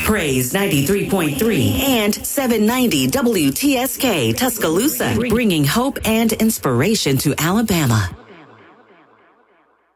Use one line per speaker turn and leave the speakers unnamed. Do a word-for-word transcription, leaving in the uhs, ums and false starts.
Praise ninety-three point three and seven ninety W T S K Tuscaloosa, bringing hope and inspiration to Alabama.